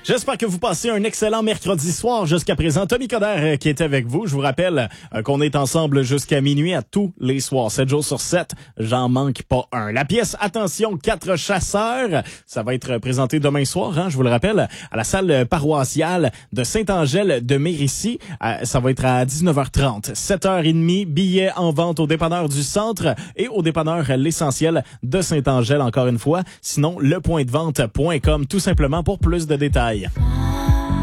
J'espère que vous passez un excellent mercredi soir. Jusqu'à présent, Tommy Coderre qui est avec vous. Je vous rappelle qu'on est ensemble jusqu'à minuit à tous les soirs. 7 jours sur 7, j'en manque pas un. La pièce Attention 4 chasseurs, ça va être présenté demain soir, je vous le rappelle, à la salle paroissiale de Saint-Angèle de Mérici. Ça va être à 19h30. 7h30, billets en vente au dépanneur du centre et au dépanneur L'Essentiel de Saint-Angèle, encore une fois. Sinon, lepointdevente.com, tout simplement pour plus de détails.